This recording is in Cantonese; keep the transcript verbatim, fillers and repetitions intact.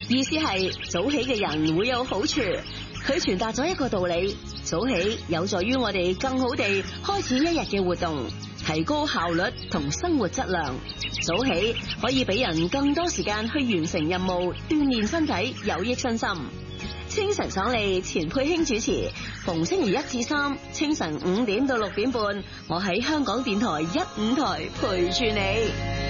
意思係早起嘅人會有好處。佢傳達咗一個道理：早起有助於我哋更好地開始一日嘅活動，提高效率同生活質量。早起可以俾人更多時間去完成任務，鍛煉身體，有益身心。清晨爽利，錢佩卿主持，逢星期一至三清晨五點到六點半，我喺香港電台一五台陪住你。